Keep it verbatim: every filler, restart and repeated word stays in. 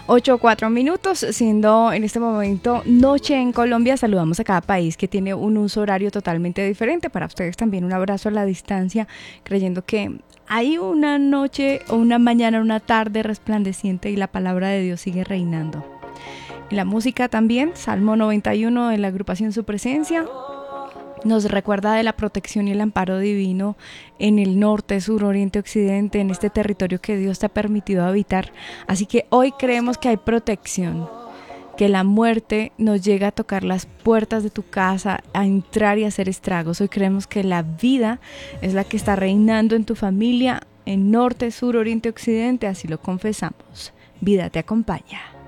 ocho cuatro minutos, siendo en este momento noche en Colombia. Saludamos a cada país que tiene un uso horario totalmente diferente. Para ustedes también un abrazo a la distancia, creyendo que hay una noche o una mañana, una tarde resplandeciente y la palabra de Dios sigue reinando. En la música también, Salmo noventa y uno de la agrupación Su Presencia nos recuerda de la protección y el amparo divino en el norte, sur, oriente, occidente, en este territorio que Dios te ha permitido habitar. Así que hoy creemos que hay protección, que la muerte nos llega a tocar las puertas de tu casa, a entrar y a hacer estragos. Hoy creemos que la vida es la que está reinando en tu familia, en norte, sur, oriente, occidente, así lo confesamos. Vida te acompaña.